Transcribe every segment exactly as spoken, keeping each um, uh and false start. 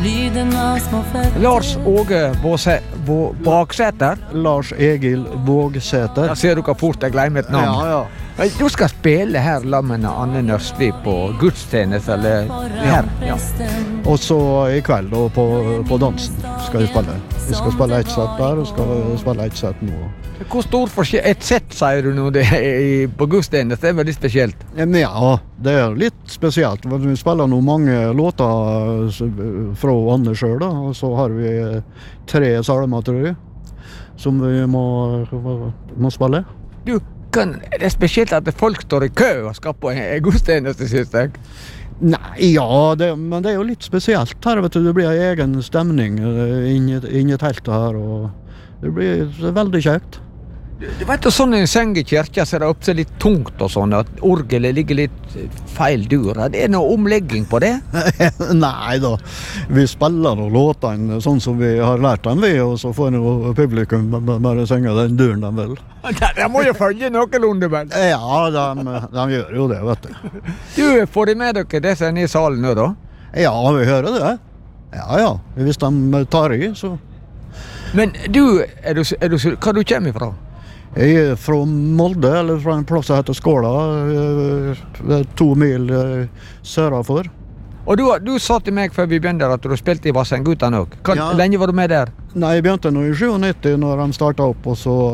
lyden av små føtter. Lars Åge Båse- Bå- Baksæter. Lars Egil Vågsæter. Da ser du hva fort jeg glemmer et navn. Ja, ja. Du skal spille her sammen med Anne Nørsli på gudstjeneste, eller her. Ja. Og så i kveld da, på, på dansen skal vi spille. Vi skal spille et sett der, og skal spille et sett nå. Hvor stor forskjell? Et sett, sier du nå, det er på gudstjeneste, det er veldig spesielt. Ja, det er litt spesielt. Vi spiller nå mange låter fra Anne selv da, og så har vi tre salmer, tror jeg, som vi må, må spille. Du, kan, det er spesielt at folk står i kø og skal på en gudstjeneste, synes jeg. Nei, ja, det, men det er jo litt spesielt her, vet du. Det blir en egen stemning inni, inni teltet her, og det blir veldig kjekt. Du vet jo sånn i en seng i kirka så er det oppsett litt tungt og sånn, at orgelet ligger litt feil dur. Det er noe omlegging på det? Nei da, vi spiller og låter den sånn som vi har lært den vi, og så får jo publikum bare synge den duren de vil. De må jo følge noenlunde, vel? Ja, de, de gjør jo det, vet du. Du, får de med dere det som er i salen nå da? Ja, vi hører det. Ja, ja, hvis de tar i, så... Men du, er du, er du hva du kommer ifra? Jeg er fra Molde, eller fra en plass som heter Skåla, to mil sørafor. Og du, du sa til meg før vi begynte at du spilte i Vassendgutane også. Hvor Ja. lenge var du med der? Nei, jeg begynte nå i nittisju når de startet opp, og så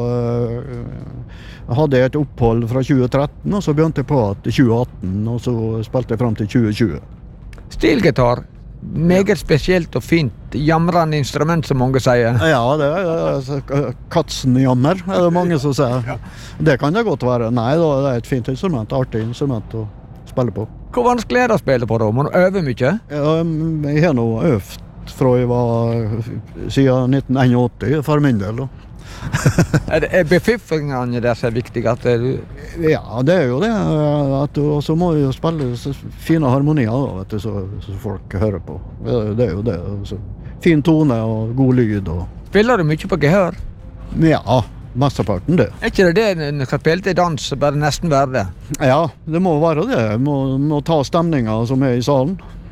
uh, hadde jeg et opphold fra tjue tretten, og så begynte jeg på at tjue atten, og så spilte jeg frem til tjue tjue. Stilgitar, meget spesielt og fint, jamrende instrument som mange sier. Ja, det er altså, katsenjammer, er det mange som sier. Det kan det godt være. Nei, da, det er et fint instrument, artig instrument å spille på. Hvor vanskelig er det å spille på da? Må du øve mye? Ja, jeg har nå øvd fra jeg var siden nitten åttien for min del. Da. Er det er befiffingene der som er viktig? At du... Ja, det er jo det. At du, og så må vi jo spille så fine harmonier, da, vet du, så, så folk hører på. Det, det er jo det. Så. Fin tone og god lyd. Og... Spiller du mye på gehør? Ja, mesteparten det. Er ikke det det når du skal spille til dans, bare nesten være det? Ja, det må være det. Må, må ta stemninga som er i salen.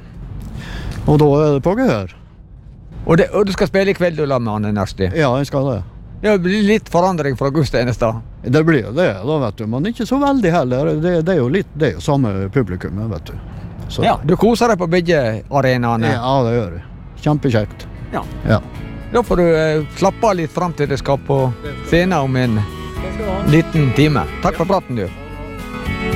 Og da er det på gehør. Og, det, og du skal spille i kveld, du, la med Anne Nørsli? Ja, jeg skal det. Det blir litt forandring fra gudstjeneste. Det blir det, da, vet du. Men ikke så veldig heller. Det, det er jo litt, det er jo samme publikum, vet du. Så. Ja, du koser deg på begge arenaene? Ja, det gjør jeg. Kjempekjekt. Ja. Ja. Da får du eh, slappe av litt frem til det skal på scenen om en liten time. Takk for praten, du.